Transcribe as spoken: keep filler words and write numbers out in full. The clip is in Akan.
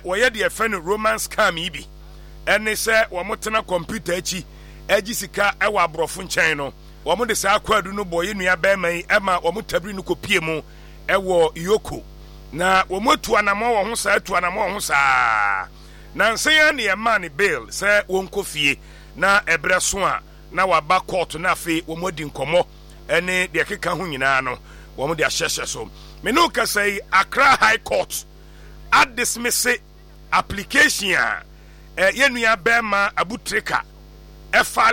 wɔyɛ deɛ fɛ no Roman scam yi bi ɛne sɛ wɔn tena computer akyi agyi sika ɛwɔ aborɔfo nkyɛn no wɔn de saa kwadu no bɔ yɛ nua bɛrima yi ɛma wɔn tabiri no kɔpie mu ɛwɔ Yoko na wɔn atu anamɔ wɔn ho saa atu anamɔ wɔn ho saa na nsɛn ne ɛma ne bail sɛ wɔn kɔ fie na ɛbrɛ so a na waba court na afei wɔn adi nkɔmɔ ɛne deɛ keka ho nyinaa no wɔn de ahyɛhyɛ so menu kasa yi Accra High Court adismiss application a ɛyɛ nua bɛrima Abutrika ɛfa